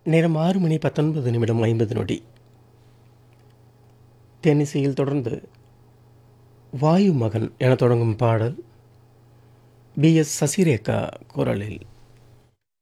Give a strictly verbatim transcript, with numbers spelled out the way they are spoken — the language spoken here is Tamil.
நேரம் ஆறு மணி பத்தொன்பது நிமிடம் ஐம்பது நொடி. தென்னிசையில் தொடர்ந்து வாயு மகன் என தொடங்கும் பாடல் பி எஸ் சசிரேகா குரலில்.